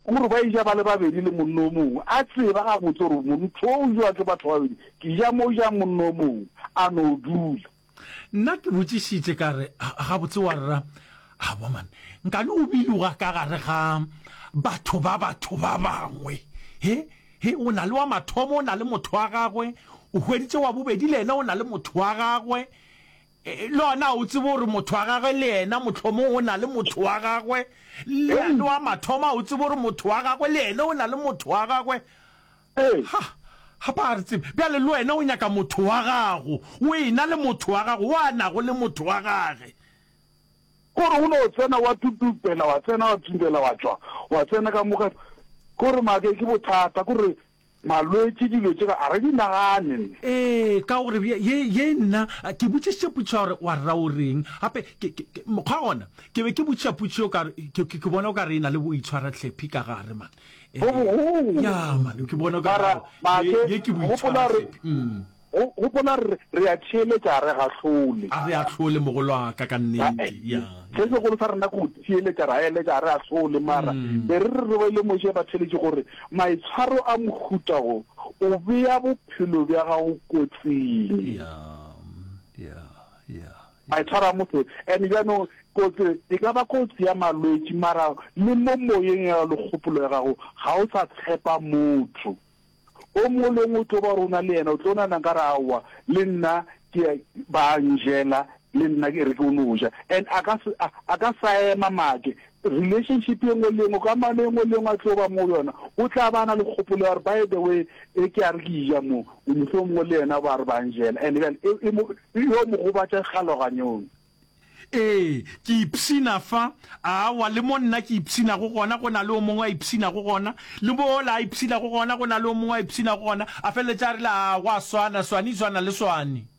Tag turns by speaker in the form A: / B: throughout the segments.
A: gore ba ija ba le babedi le monno mongwe a tseba ga botse gore motho o jwa ke batho ba babedi ke ja mo ja monno mongwe a no dula.
B: Nna ke botsisitse ka re ga botse wa rra a bo man nka le o biloga ka gare ga batho ba bangwe he o na le wa mathomo o na le motho wa gagwe o hweditse wa bobedi le ena o na le motho wa gagwe le ona o tsebe gore motho wa gagwe le ena motlhomo o na le motho wa gagwe le wa mathoma o tsebe gore motho wa gagwe le ena o na le motho wa gagwe ha ba re tsebe bjale le wena o nyaka motho wa gago o ena le motho wa gago wa nago le motho wa gage
A: gore o ne o tsena wa tutupela wa tsena wa tumbela wa tswa wa tsena ka moka gore make ke bothata gore malwetse dilo tse a re di nagane
B: ka gore ye nna ke botsise putsa gore wa rra o reng gape mokgwa gona ke be ke botsisa putso ke bona o ka re ena le boitshwara tlhephi ka gare man ya man ke bona o ka ye ke boitshwara tlhephi
A: go bona re a tsheletsa re gahlole
B: a re a tlhole mogolo wa ka ka nnete ya
A: se se go sa rena go tsheletsa ra eletsa re a tlhole mara be re re le mo je ba tsheletse gore maitshwaro a mohuta go o bea bophelo bja gago kotsing maitshwaro a motho and jaanong kotsi e ka ba kotsi ya malwetse mara le mo moyeng ya legopolo ya gago ga o sa tshepa motho o mo le motho ba rona le ena o tlona nna ka rawa le nna ke ba njela le nna ke re ke unoja and aka sa ema make relationship e ngwe le ngwe ka mane ngwe le ngwe tlo ba mo yona o tla bana le khopolo ya by the way e ke a re ke ja mo o motho mo le ena ba re ba njela and then e mo go ba tsa kgaloganyong
B: ke ipsina fa wa le monna ke ipsina go gona go na le o mongwe a ipsina go gona le bo la ipsina go gona go na le o mongwe a ipsina go gona a feletsa re la wa swana le swani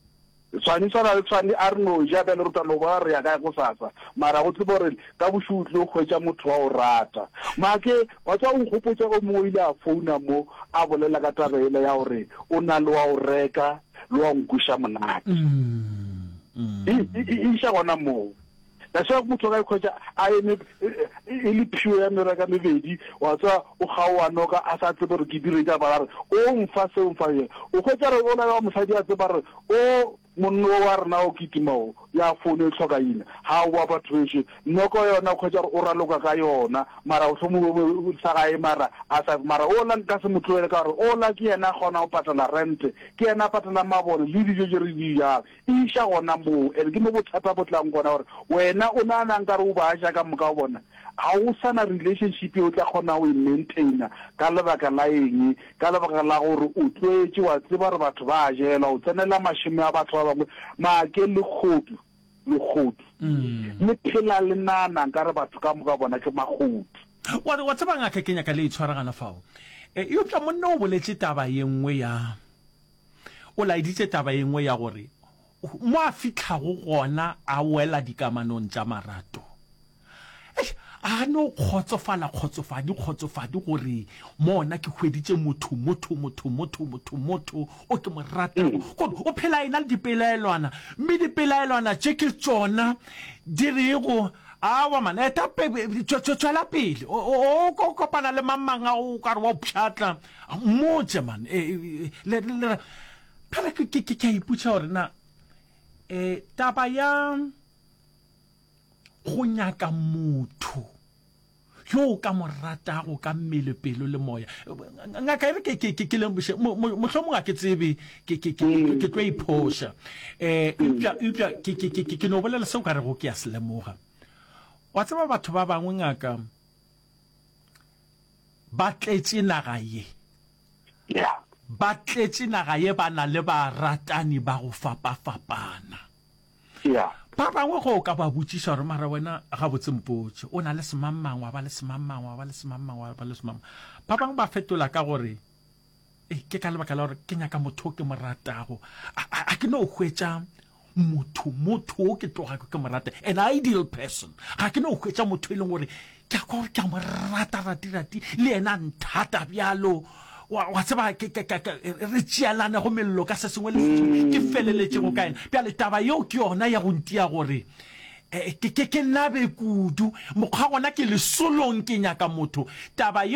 B: a re no ja bele ruta lo ba re ya ka go sasa mara go tsebo re ka boshutle go khwetsa motho wa o rata make wa tswa o gopotsa go mo ile a founa mo a bolela ka tabele ya gore o na le wa o reka le wa nkusha monate isha gona mo la swa motho ga khotsa a ene ile phiwe ya mereka mebedi wa tswa o gawa noka a sa tsebe re ke dire ja ba re o mfa se o mfa ye o khotsa re bona wa mosadi a tseba re o monno wa rena o kitimao ya phone e tlhoka ina ha wa batho noko yona khotsa o raloka ka yona mara o hlomo sa gae mara a sa mara o la nka se motho le ka re o la ke yena gona o patala rent ke yena patala mabone le dijo je re di ya isha gona mo e ke mo bothata botlang gona gore wena o nana nka re o ba ja ka moka bona ha o sana relationship o tla gona o maintaina ka lebaka la eng ka lebaka la gore o tlwetse wa tseba re batho ba jela o tsenela mashime a batho ba bangwe ma ke le khotu le phela le nana nka re batho ka moka bona ke magodu wa tseba ngaka kenya ka le itshwaragana fao yo tla monna o boletse taba yengwe ya o la iditse taba yengwe ya gore mo a fitlhago gona a wela dikamanong tša marato a no khotsofala khotsofadi gore mona ke hweditse motho o ke mo rata o phela ina le dipelaelwana mme dipelaelwana tše ke tsona di rego awa man eta tswela pele o kopana le mamanga o ka re wa pšhatla motse man phela ke iputša gore na taba ya go nyaka motho yo ka mo ratago ka mmele pelo le moya ngaka ere ke le mohlomong a ke tsebe ke tlo iphoša ke no bolela seo ka rego ke a se lemoga wa tseba batho ba bangwe ngaka ba tletse naga ye ba na le ba ratani ba go fapana ba bangwe go ka ba botsisa gore mara wena ga botse mpotse o na le semamang wa ba le semamang ba bangwe ba fetola ka gore ke ka lebaka la gore ke nyaka motho ke mo ratago a ke no hwetša motho o ke tloga ke mo rata an ideal person ga ke no hwetša motho e leng gore ke a mo rata le ena nthata bjalo wa tseba re tšealane go mello ka se sengwe le sengwe ke feleletse go ka ena bjale taba yeo ke yona ya go ntia gore ke nabe kudu mokgwa gona ke lesolong ke nyaka motho taba